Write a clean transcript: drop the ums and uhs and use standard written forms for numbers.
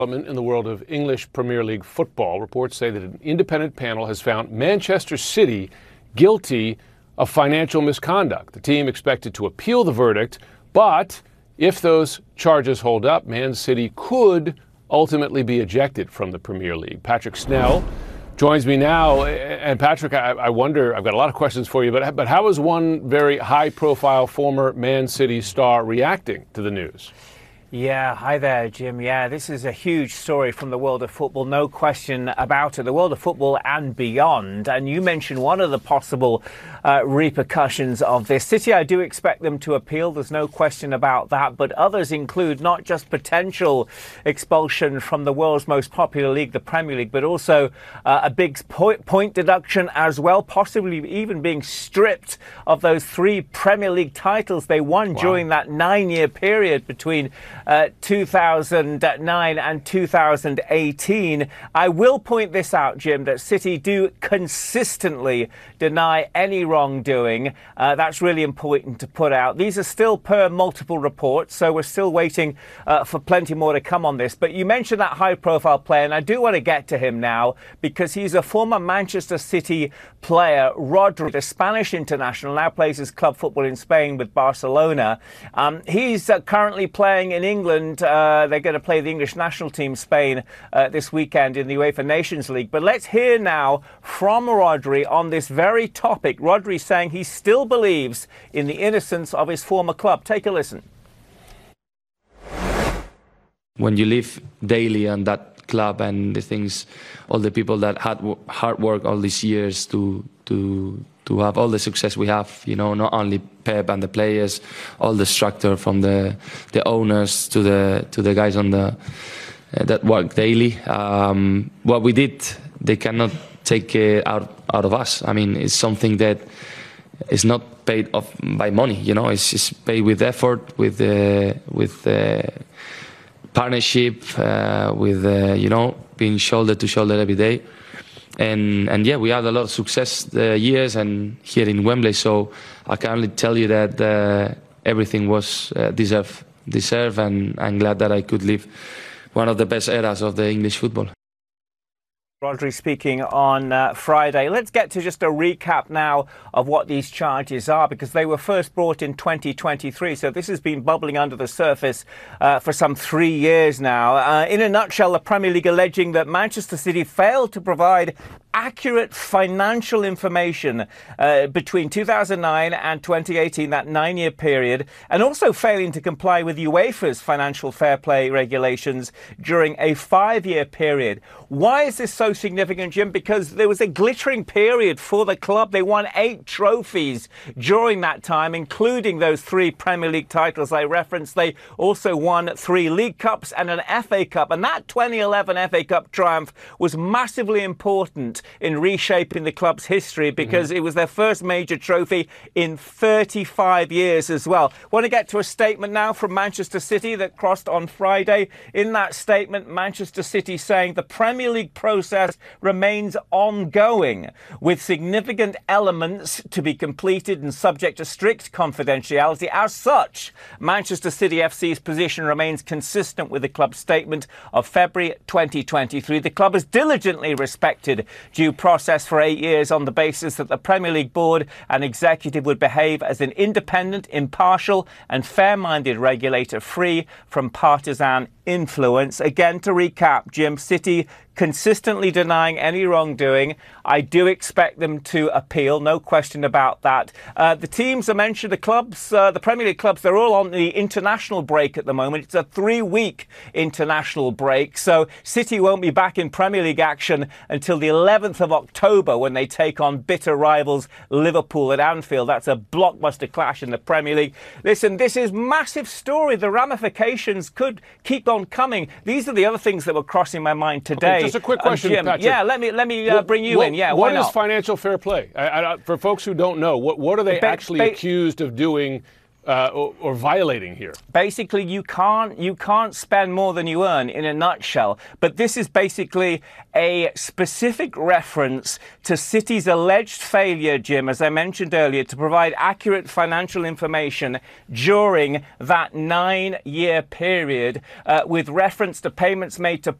In the world of English Premier League football, reports say that an independent panel has found Manchester City guilty of financial misconduct. The team expected to appeal the verdict, but if those charges hold up, Man City could ultimately be ejected from the Premier League. Patrick Snell joins me now. And Patrick, I wonder, I've got a lot of questions for you, but how is one very high-profile former Man City star reacting to the news? Yeah, hi there, Jim. Yeah, this is a huge story from the world of football, no question about it, the world of football and beyond. And you mentioned one of the possible repercussions of this. City, I do expect them to appeal, there's no question about that, but others include not just potential expulsion from the world's most popular league, the Premier League, but also a big point deduction as well, possibly even being stripped of those 3 Premier League titles they won during that 9-year period between 2009 and 2018. I will point this out, Jim, that City do consistently deny any wrongdoing. That's really important to put out. These are still per multiple reports, so we're still waiting for plenty more to come on this. But you mentioned that high-profile player, and I do want to get to him now because he's a former Manchester City player, Rodri, the Spanish international, now plays his club football in Spain with Barcelona. He's currently playing in England. They're going to play the English national team, Spain, this weekend in the UEFA Nations League. But let's hear now from Rodri on this very topic. Rodri saying he still believes in the innocence of his former club. Take a listen. When you live daily on that club and the things, all the people that had hard work all these years to have all the success we have, you know, not only Pep and the players, all the structure from the owners to the guys on the that work daily. What we did, they cannot take it out of us. I mean, it's something that is not paid off by money. You know, it's paid with effort, with partnership, with you know, being shoulder to shoulder every day. And yeah, we had a lot of success years and here in Wembley. So I can only tell you that everything was deserved, and I'm glad that I could live one of the best eras of the English football. Rodri speaking on Friday. Let's get to just a recap now of what these charges are, because they were first brought in 2023. So this has been bubbling under the surface for some 3 years now. In a nutshell, the Premier League alleging that Manchester City failed to provide accurate financial information between 2009 and 2018, that 9-year period, and also failing to comply with UEFA's financial fair play regulations during a 5-year period. Why is this so significant, Jim? Because there was a glittering period for the club. They won 8 trophies during that time, including those 3 Premier League titles I referenced. They also won 3 League Cups and an FA Cup. And that 2011 FA Cup triumph was massively important in reshaping the club's history because it was their first major trophy in 35 years as well. Want to get to a statement now from Manchester City that crossed on Friday. In that statement, Manchester City saying the Premier League process remains ongoing, with significant elements to be completed and subject to strict confidentiality. As such, Manchester City FC's position remains consistent with the club's statement of February 2023. The club has diligently respected due process for 8 years on the basis that the Premier League board and executive would behave as an independent, impartial and fair-minded regulator free from partisan influence. Again, to recap, Jim, City consistently denying any wrongdoing. I do expect them to appeal, no question about that. The teams I mentioned, the clubs, the Premier League clubs, they're all on the international break at the moment. It's a 3-week international break, so City won't be back in Premier League action until the 11th of October when they take on bitter rivals Liverpool at Anfield. That's a blockbuster clash in the Premier League. Listen, this is massive story. The ramifications could keep on coming. These are the other things that were crossing my mind today. Okay, just a quick question, Jim, Patrick. yeah, let me bring you in. Yeah, what is financial fair play? For folks who don't know, what are they actually accused of doing or violating here? Basically, you can't spend more than you earn, in a nutshell. But this is basically a specific reference to City's alleged failure, Jim, as I mentioned earlier, to provide accurate financial information during that 9-year period, with reference to payments made to